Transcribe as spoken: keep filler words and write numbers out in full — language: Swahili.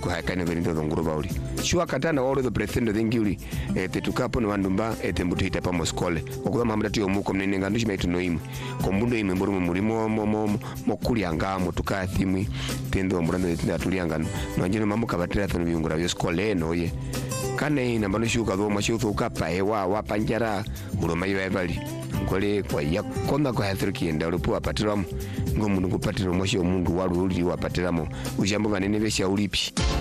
ko hakane berindo ngoro bauli shua katana walo the president thinguli e tetukapo no vandumba e tembuto ita pa moskole okuza mamda tiyo muko mnene ngandushi maitu no imu kombundo ime mburu murimo mo mo mokuli angamo tukathimwi tendo mburando tinda tuliangano manjino mamuka batira thano byungura byo skole no ye kane ina mbano shuka do mashuto kapa ewa wapanjara uroma iba bali ngole kwa yakona kwa hathruki enda ulipo apatiramu ngomundu kupatira mwashi omundu walu uli wapatiramo ujambo banene besha ulipi